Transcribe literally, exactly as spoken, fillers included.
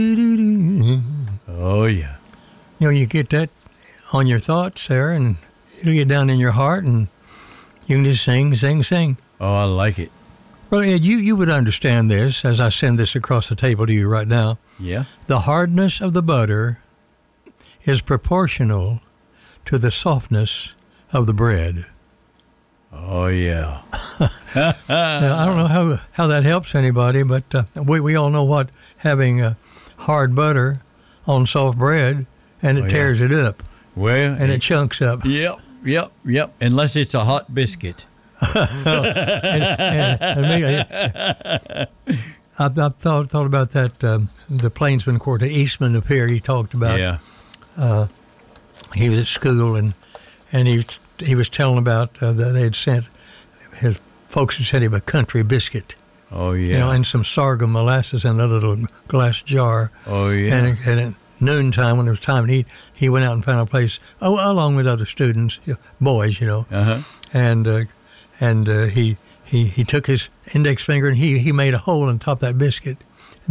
Oh, yeah. You know, you get that on your thoughts there, and it'll get down in your heart, and you can just sing, sing, sing. Oh, I like it. Well, Ed, you, you would understand this as I send this across the table to you right now. Yeah. The hardness of the butter is proportional to the softness of the bread. Oh, yeah. Now, I don't know how how that helps anybody, but uh, we, we all know what having uh, hard butter on soft bread, and it Oh, yeah. tears it up, Well, and it chunks up. Yep, yep, yep. Unless it's a hot biscuit. and, and, and me, I've, I've thought thought about that. Um, the Plainsman Quartet, Eastman up here, he talked about. Yeah. Uh, he was at school, and and he he was telling about uh, that they had sent his folks had sent him a country biscuit. Oh, yeah. You know, and some sorghum molasses in a little glass jar. Oh, yeah. And, and at noontime, when it was time to eat, he went out and found a place, oh, along with other students, you know, boys, you know. Uh-huh. And uh, and uh, he, he he took his index finger and he, he made a hole on top of that biscuit.